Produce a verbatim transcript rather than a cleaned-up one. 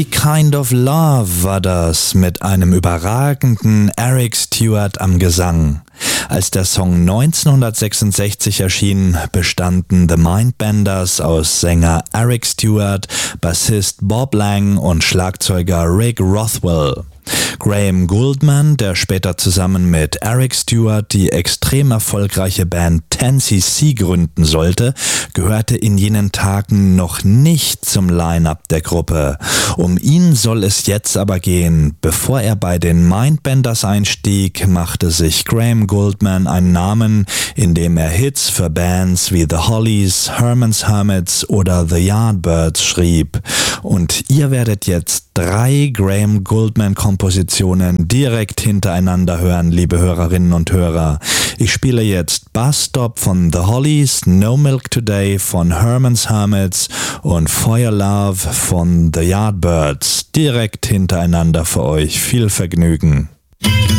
Kind of Love war das mit einem überragenden Eric Stewart am Gesang. Als der Song neunzehnhundertsechsundsechzig erschien, bestanden The Mindbenders aus Sänger Eric Stewart, Bassist Bob Lang und Schlagzeuger Rick Rothwell. Graham Gouldman, der später zusammen mit Eric Stewart die extrem erfolgreiche Band ten C C gründen sollte, gehörte in jenen Tagen noch nicht zum Line-Up der Gruppe. Um ihn soll es jetzt aber gehen. Bevor er bei den Mindbenders einstieg, machte sich Graham Gouldman einen Namen, indem er Hits für Bands wie The Hollies, Herman's Hermits oder The Yardbirds schrieb. Und ihr werdet jetzt drei Graham Gouldman-Kompositionen direkt hintereinander hören, liebe Hörerinnen und Hörer. Ich spiele jetzt Bus Stop von The Hollies, No Milk Today von Herman's Hermits und For Your Love von The Yardbirds direkt hintereinander für euch. Viel Vergnügen.